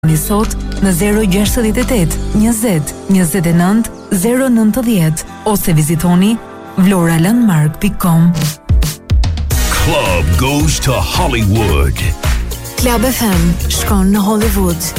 sot në 068 20 29 090 ose vizitoni vloralandmark.com. Club goes to Hollywood. Club FM shkon në Hollywood.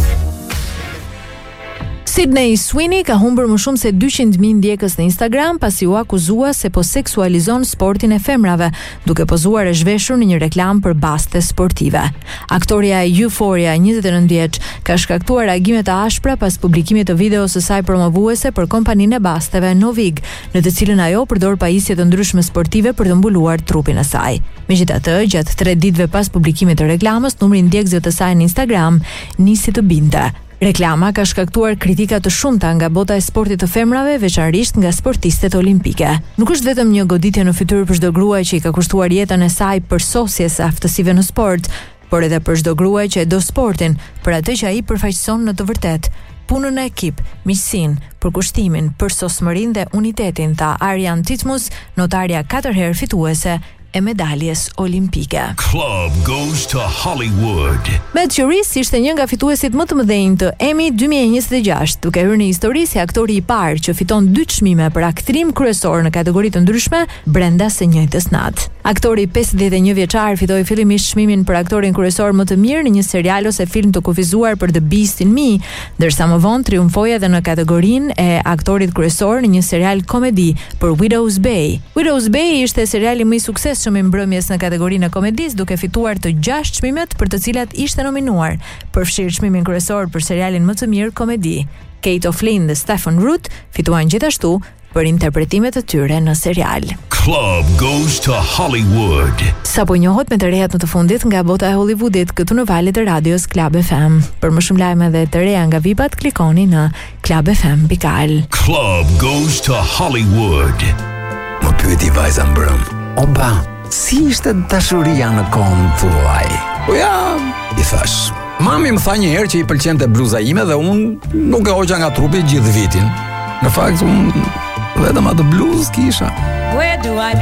Sydney Sweeney ka humbur më shumë se 200.000 ndjekës në Instagram pasi u akuzua se po seksualizon sportin e femrave, duke pozuar e zhveshur në një reklam për baste sportive. Aktoria e Euphoria, 29 vjeç, ka shkaktuar reagime të ashpra pas publikimit të videos së saj promovuese për kompaninë e basteve Novig, në të cilën ajo përdor pajisje të ndryshme sportive për të mbuluar trupin e saj. Megjithatë, gjatë 3 ditëve pas publikimit të reklamës, numri i ndjekësve të saj në Instagram nisi të binte. Reklama ka shkaktuar kritika të shumta nga bota e sportit të femrave, veçanërisht nga sportistët olimpike. Nuk është vetëm një goditje në fytyrë për çdo gruaj që i ka kushtuar jetën e saj për sosjes së aftësive në sport, por edhe për çdo gruaj që e do sportin, për atë që ai përfaqëson në të vërtetë. Punën e ekip, miqësinë, përkushtimin, përsosmërinë dhe unitetin, tha Arjan Titmus, notarja 4 herë fituese e medaljes olimpike. Club goes to Hollywood. Matthew Rhys ishte një nga fituesit më të mëdhenj të Emmy 2026, duke hyrë në histori si aktori i parë që fiton 2 çmime për aktrim kryesor në kategori të ndryshme brenda së njëjtës natë. Aktori 51 vjeçar fitoi fillimisht çmimin për aktorin kryesor më të mirë në një serial ose film të kufizuar për The Beast in Me, ndërsa më vonë triumfoi edhe në kategorinë e aktorit kryesor në një serial komedi për Widow's Bay. Widow's Bay ishte seriali më i suksesshëm i mbrëmjes në kategorinë e komedisë, duke fituar të 6 çmimet për të cilat ishte nominuar, përfshirë çmimin kryesor për serialin më të mirë komedi. Kate O'Flynn dhe Stephen Root fituan gjithashtu për interpretimet e tyre në serial. Club goes to Hollywood. Sapo njohët me të rejat në të fundit nga bota e Hollywoodit këtu në valët e radios Club FM. Për më shumë lajme dhe të reja nga vipat, klikoni në clubfm.al. Club goes to Hollywood. Më pyeti vajza mbrëm: "Oba, si ishte dashuria në kohën tuaj?" "Po ja," i thash. "Mami më tha një herë që i pëlqente bluza ime dhe unë nuk e hoqa nga trupi gjithë vitin. Në fakt unë vetëm atë bluzë kisha." Where do I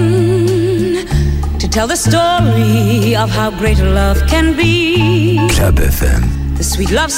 begin to tell the story of how great love can be? Club FM. The sweet love